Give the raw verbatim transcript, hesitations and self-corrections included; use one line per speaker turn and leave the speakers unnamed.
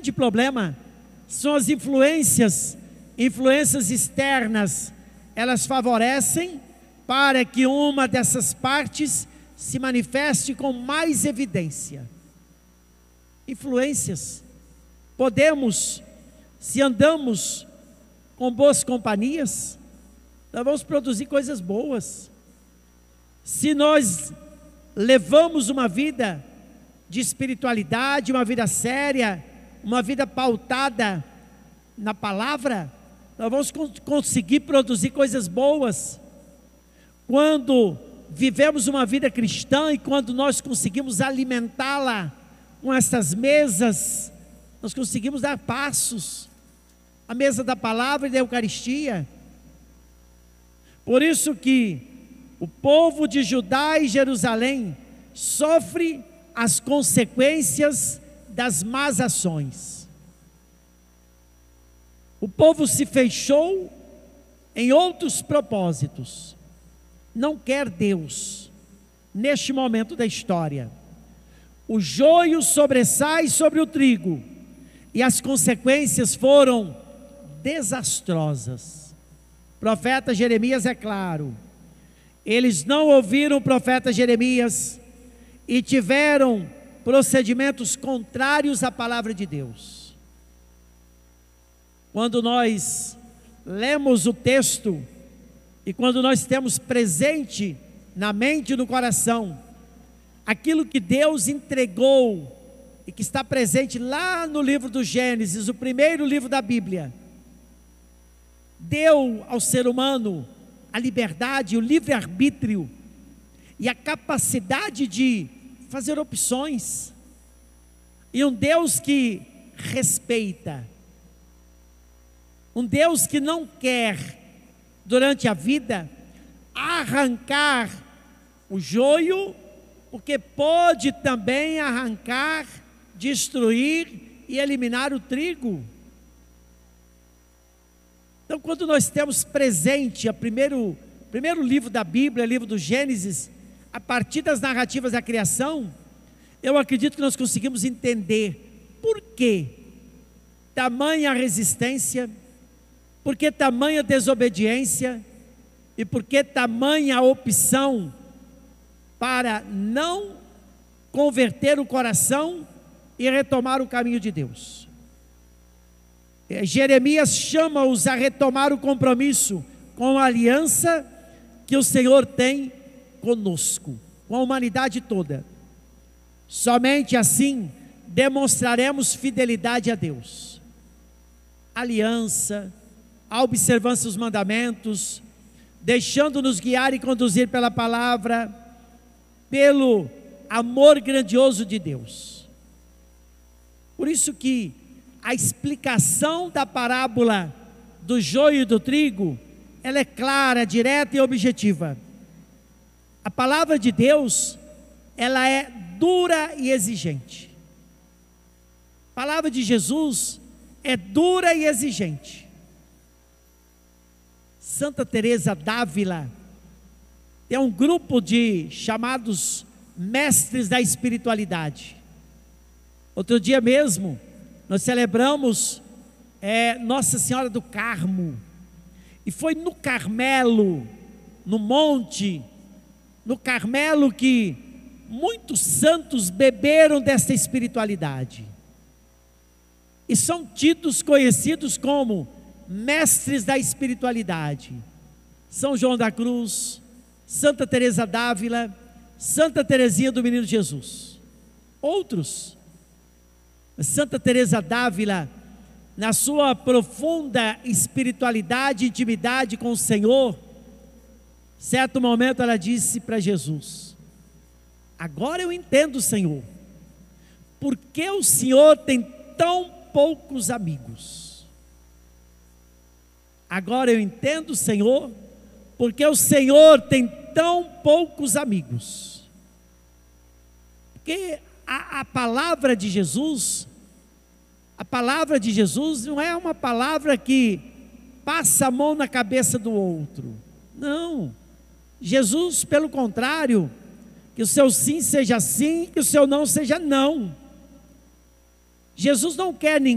grande problema são as influências, influências externas. Elas favorecem para que uma dessas partes se manifeste com mais evidência. Influências. Podemos, se andamos com boas companhias, nós vamos produzir coisas boas. Se nós levamos uma vida de espiritualidade, uma vida séria, uma vida pautada na palavra, nós vamos conseguir produzir coisas boas. Quando vivemos uma vida cristã e quando nós conseguimos alimentá-la com essas mesas, nós conseguimos dar passos, a mesa da palavra e da Eucaristia. Por isso que o povo de Judá e Jerusalém sofre as consequências das más ações. O povo se fechou em outros propósitos, não quer Deus neste momento da história. O joio sobressai sobre o trigo e as consequências foram desastrosas. O profeta Jeremias é claro, eles não ouviram o profeta Jeremias e tiveram procedimentos contrários à palavra de Deus. Quando nós lemos o texto e quando nós temos presente na mente e no coração aquilo que Deus entregou e que está presente lá no livro do Gênesis, o primeiro livro da Bíblia, deu ao ser humano a liberdade, o livre-arbítrio e a capacidade de fazer opções. E um Deus que respeita, um Deus que não quer, durante a vida, arrancar o joio, porque pode também arrancar, destruir e eliminar o trigo. Então, quando nós temos presente o primeiro, primeiro livro da Bíblia, livro do Gênesis, a partir das narrativas da criação, eu acredito que nós conseguimos entender por que tamanha resistência, por que tamanha desobediência e por que tamanha opção para não converter o coração e retomar o caminho de Deus. Jeremias chama-os a retomar o compromisso com a aliança que o Senhor tem conosco, com a humanidade toda. Somente assim demonstraremos fidelidade a Deus. Aliança, a observância dos mandamentos, deixando-nos guiar e conduzir pela palavra, pelo amor grandioso de Deus. Por isso que a explicação da parábola do joio e do trigo, ela é clara, direta e objetiva. A palavra de Deus, ela é dura e exigente. A palavra de Jesus é dura e exigente. Santa Teresa d'Ávila tem um grupo de chamados mestres da espiritualidade. Outro dia mesmo, nós celebramos é, Nossa Senhora do Carmo, e foi no Carmelo, no monte, no Carmelo, que muitos santos beberam dessa espiritualidade, e são tidos, conhecidos como mestres da espiritualidade. São João da Cruz, Santa Teresa d'Ávila, Santa Teresinha do Menino Jesus. Outros, Santa Teresa d'Ávila, na sua profunda espiritualidade e intimidade com o Senhor, certo momento ela disse para Jesus: agora eu entendo, Senhor, por que o Senhor tem tão poucos amigos. Agora eu entendo, Senhor, porque o Senhor tem tão poucos amigos. Porque a, a palavra de Jesus, a palavra de Jesus não é uma palavra que passa a mão na cabeça do outro. Não. Jesus, pelo contrário, que o seu sim seja sim, que o seu não seja não. Jesus não quer ninguém